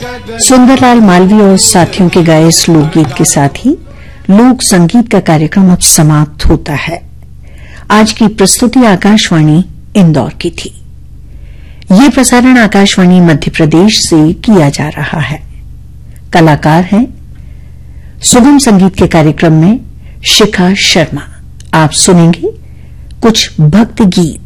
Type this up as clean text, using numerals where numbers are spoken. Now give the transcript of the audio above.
सुंदरलाल मालवीय और साथियों के गाए इस लोकगीत के साथ ही लोक संगीत का कार्यक्रम अब समाप्त होता है। आज की प्रस्तुति आकाशवाणी इंदौर की थी। ये प्रसारण आकाशवाणी मध्य प्रदेश से किया जा रहा है। कलाकार हैं सुगम संगीत के कार्यक्रम में शिखा शर्मा। आप सुनेंगे कुछ भक्ति गीत।